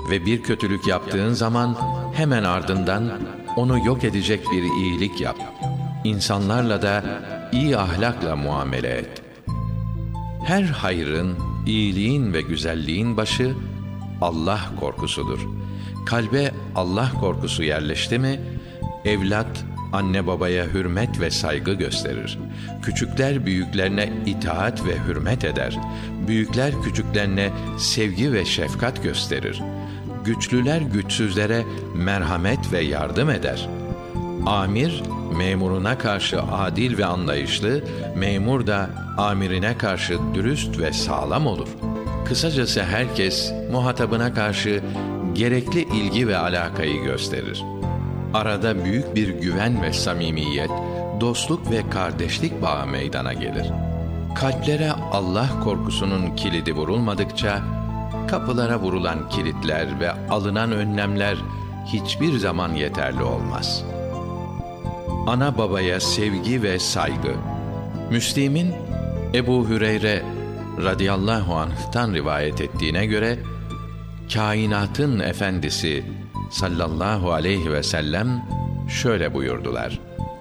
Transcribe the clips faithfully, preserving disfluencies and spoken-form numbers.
Ve bir kötülük yaptığın zaman hemen ardından onu yok edecek bir iyilik yap. İnsanlarla da iyi ahlakla muamele et. Her hayrın, iyiliğin ve güzelliğin başı Allah korkusudur. Kalbe Allah korkusu yerleşti mi, evlat anne babaya hürmet ve saygı gösterir. Küçükler büyüklerine itaat ve hürmet eder. Büyükler küçüklerine sevgi ve şefkat gösterir. Güçlüler güçsüzlere merhamet ve yardım eder. Amir, memuruna karşı adil ve anlayışlı, memur da amirine karşı dürüst ve sağlam olur. Kısacası herkes muhatabına karşı gerekli ilgi ve alakayı gösterir. Arada büyük bir güven ve samimiyet, dostluk ve kardeşlik bağı meydana gelir. Kalplere Allah korkusunun kilidi vurulmadıkça, kapılara vurulan kilitler ve alınan önlemler hiçbir zaman yeterli olmaz. Ana babaya sevgi ve saygı. Müslim'in Ebu Hüreyre radıyallahu anh'tan rivayet ettiğine göre, kainatın efendisi sallallahu aleyhi ve sellem şöyle buyurdular: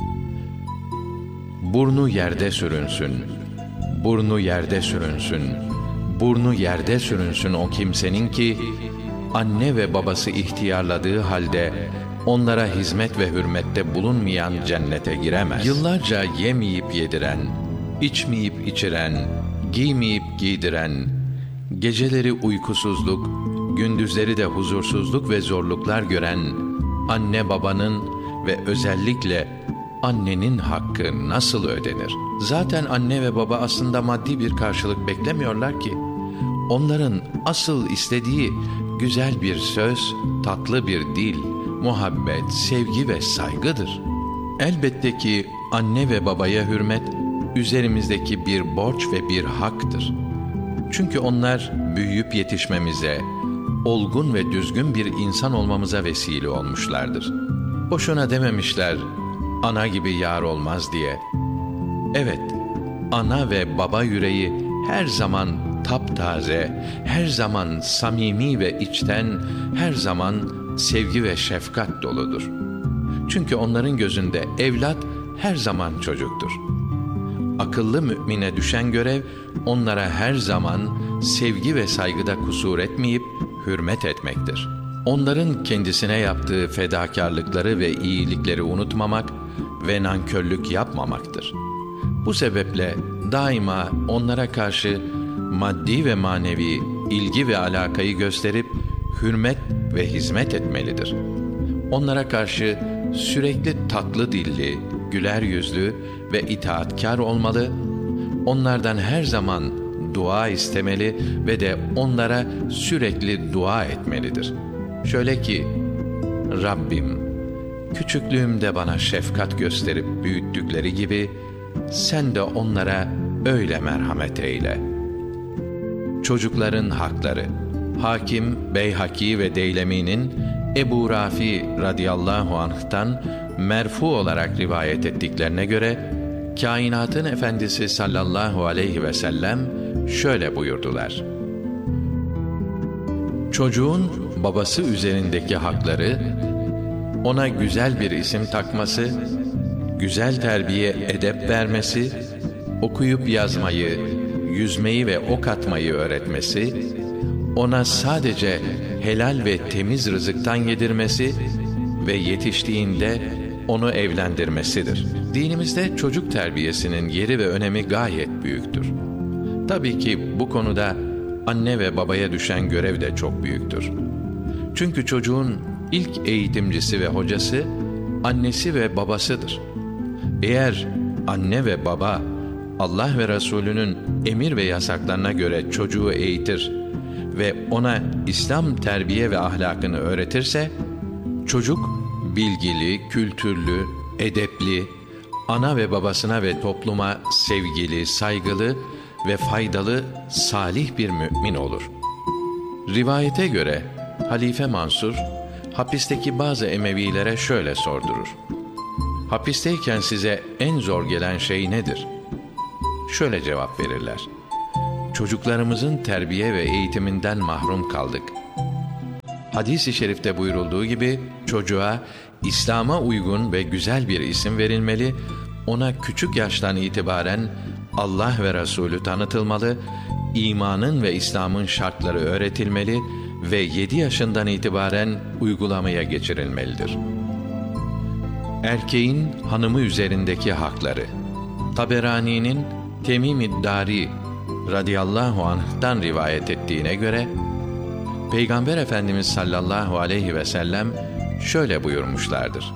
burnu yerde sürünsün, burnu yerde sürünsün, burnu yerde sürünsün o kimsenin ki, anne ve babası ihtiyarladığı halde, onlara hizmet ve hürmette bulunmayan cennete giremez. Yıllarca yemeyip yediren, içmeyip içiren, giymeyip giydiren, geceleri uykusuzluk, gündüzleri de huzursuzluk ve zorluklar gören anne babanın ve özellikle annenin hakkı nasıl ödenir? Zaten anne ve baba aslında maddi bir karşılık beklemiyorlar ki. Onların asıl istediği güzel bir söz, tatlı bir dil, muhabbet, sevgi ve saygıdır. Elbette ki anne ve babaya hürmet üzerimizdeki bir borç ve bir haktır. Çünkü onlar büyüyüp yetişmemize, olgun ve düzgün bir insan olmamıza vesile olmuşlardır. Boşuna dememişler, ana gibi yar olmaz diye. Evet, ana ve baba yüreği her zaman taptaze, her zaman samimi ve içten, her zaman sevgi ve şefkat doludur. Çünkü onların gözünde evlat her zaman çocuktur. Akıllı mümine düşen görev, onlara her zaman sevgi ve saygıda kusur etmeyip hürmet etmektir. Onların kendisine yaptığı fedakarlıkları ve iyilikleri unutmamak ve nankörlük yapmamaktır. Bu sebeple daima onlara karşı maddi ve manevi ilgi ve alakayı gösterip hürmet ve hizmet etmelidir. Onlara karşı sürekli tatlı dilli, güler yüzlü ve itaatkar olmalı, onlardan her zaman dua istemeli ve de onlara sürekli dua etmelidir. Şöyle ki, Rabbim, küçüklüğümde bana şefkat gösterip büyüttükleri gibi, sen de onlara öyle merhamet eyle. Çocukların hakları. Hakim, Beyhaki ve Deylemi'nin Ebu Rafi radıyallahu anh'tan merfu olarak rivayet ettiklerine göre, kainatın efendisi sallallahu aleyhi ve sellem şöyle buyurdular: çocuğun babası üzerindeki hakları, ona güzel bir isim takması, güzel terbiye edep vermesi, okuyup yazmayı, yüzmeyi ve ok atmayı öğretmesi, ona sadece helal ve temiz rızıktan yedirmesi ve yetiştiğinde onu evlendirmesidir. Dinimizde çocuk terbiyesinin yeri ve önemi gayet büyüktür. Tabii ki bu konuda anne ve babaya düşen görev de çok büyüktür. Çünkü çocuğun ilk eğitimcisi ve hocası annesi ve babasıdır. Eğer anne ve baba Allah ve Resulünün emir ve yasaklarına göre çocuğu eğitir ve ona İslam terbiye ve ahlakını öğretirse, çocuk bilgili, kültürlü, edepli, ana ve babasına ve topluma sevgili, saygılı ve faydalı, salih bir mümin olur. Rivayete göre Halife Mansur, hapisteki bazı Emevilere şöyle sordurur: hapisteyken size en zor gelen şey nedir? Şöyle cevap verirler: çocuklarımızın terbiye ve eğitiminden mahrum kaldık. Hadis-i şerifte buyurulduğu gibi çocuğa İslam'a uygun ve güzel bir isim verilmeli, ona küçük yaştan itibaren Allah ve Resulü tanıtılmalı, imanın ve İslam'ın şartları öğretilmeli ve yedi yaşından itibaren uygulamaya geçirilmelidir. Erkeğin hanımı üzerindeki hakları. Taberani'nin Temim-i Dari radıyallahu anh'tan rivayet ettiğine göre, Peygamber Efendimiz sallallahu aleyhi ve sellem şöyle buyurmuşlardır: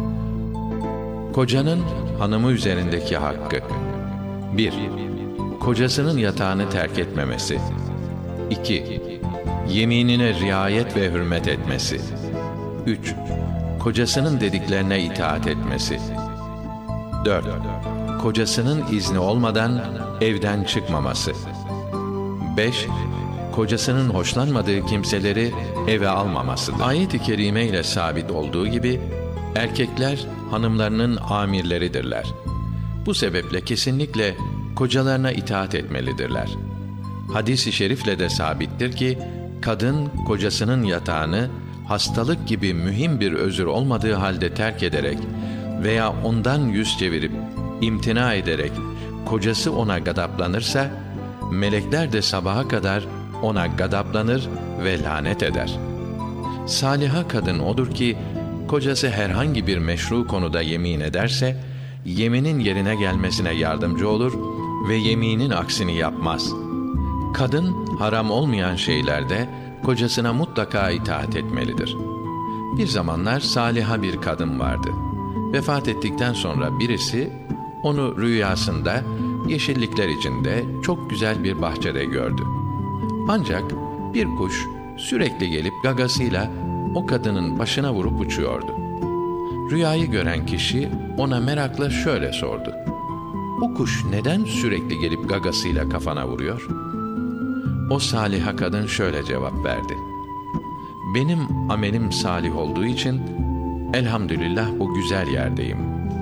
Kocanın hanımı üzerindeki hakkı: bir Kocasının yatağını terk etmemesi. iki Yeminine riayet ve hürmet etmesi. üç Kocasının dediklerine itaat etmesi. dört Kocasının izni olmadan evden çıkmaması. beş Kocasının hoşlanmadığı kimseleri eve almamasıdır. Ayet-i kerime ile sabit olduğu gibi erkekler hanımlarının amirleridirler. Bu sebeple kesinlikle kocalarına itaat etmelidirler. Hadis-i şerifle de sabittir ki kadın kocasının yatağını hastalık gibi mühim bir özür olmadığı halde terk ederek veya ondan yüz çevirip imtina ederek kocası ona gadaplanırsa, melekler de sabaha kadar ona gadaplanır ve lanet eder. Saliha kadın odur ki kocası herhangi bir meşru konuda yemin ederse, yeminin yerine gelmesine yardımcı olur ve yeminin aksini yapmaz. Kadın haram olmayan şeylerde kocasına mutlaka itaat etmelidir. Bir zamanlar saliha bir kadın vardı. Vefat ettikten sonra birisi onu rüyasında yeşillikler içinde çok güzel bir bahçede gördü. Ancak bir kuş sürekli gelip gagasıyla o kadının başına vurup uçuyordu. Rüyayı gören kişi ona merakla şöyle sordu: "O kuş neden sürekli gelip gagasıyla kafana vuruyor?" O saliha kadın şöyle cevap verdi: "Benim amelim salih olduğu için elhamdülillah bu güzel yerdeyim.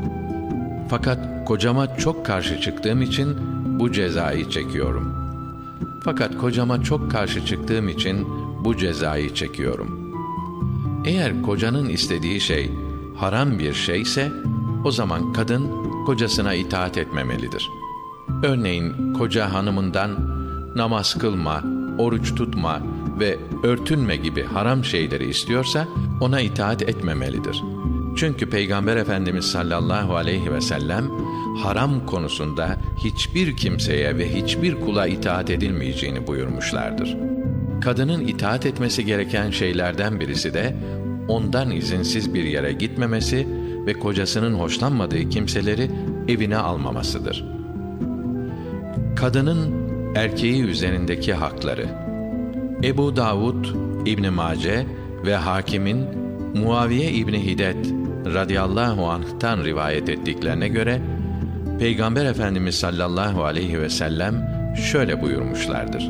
Fakat kocama çok karşı çıktığım için bu cezayı çekiyorum. Fakat kocama çok karşı çıktığım için bu cezayı çekiyorum." Eğer kocanın istediği şey haram bir şeyse, o zaman kadın kocasına itaat etmemelidir. Örneğin koca hanımından namaz kılma, oruç tutma ve örtünme gibi haram şeyleri istiyorsa ona itaat etmemelidir. Çünkü Peygamber Efendimiz sallallahu aleyhi ve sellem haram konusunda hiçbir kimseye ve hiçbir kula itaat edilmeyeceğini buyurmuşlardır. Kadının itaat etmesi gereken şeylerden birisi de ondan izinsiz bir yere gitmemesi ve kocasının hoşlanmadığı kimseleri evine almamasıdır. Kadının erkeği üzerindeki hakları. Ebu Davud, İbn Mace ve Hakim'in Muaviye İbni Hidet radıyallahu anh'tan rivayet ettiklerine göre Peygamber Efendimiz sallallahu aleyhi ve sellem şöyle buyurmuşlardır: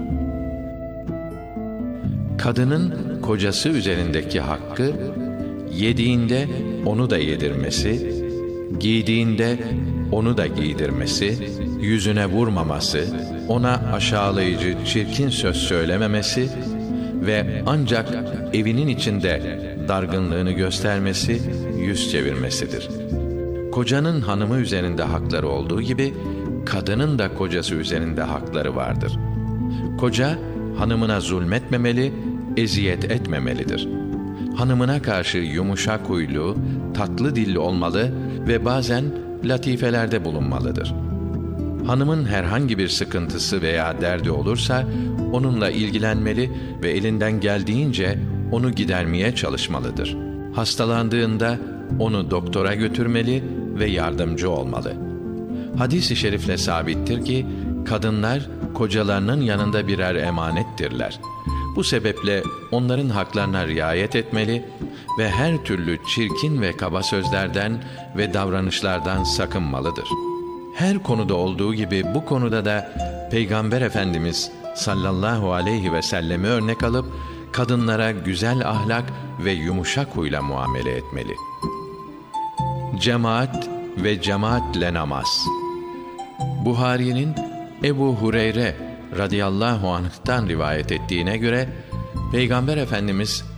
Kadının kocası üzerindeki hakkı, yediğinde onu da yedirmesi, giydiğinde onu da giydirmesi, yüzüne vurmaması, ona aşağılayıcı, çirkin söz söylememesi ve ancak evinin içinde dargınlığını göstermesi, yüz çevirmesidir. Kocanın hanımı üzerinde hakları olduğu gibi, kadının da kocası üzerinde hakları vardır. Koca, hanımına zulmetmemeli, eziyet etmemelidir. Hanımına karşı yumuşak huylu, tatlı dilli olmalı ve bazen latifelerde bulunmalıdır. Hanımın herhangi bir sıkıntısı veya derdi olursa, onunla ilgilenmeli ve elinden geldiğince onu gidermeye çalışmalıdır. Hastalandığında onu doktora götürmeli ve yardımcı olmalı. Hadis-i şerifle sabittir ki, kadınlar kocalarının yanında birer emanettirler. Bu sebeple onların haklarına riayet etmeli ve her türlü çirkin ve kaba sözlerden ve davranışlardan sakınmalıdır. Her konuda olduğu gibi bu konuda da Peygamber Efendimiz sallallahu aleyhi ve sellemi örnek alıp kadınlara güzel ahlak ve yumuşak huyla muamele etmeli. Cemaat ve cemaatle namaz. Buhari'nin Ebu Hureyre radıyallahu anh'tan rivayet ettiğine göre Peygamber Efendimiz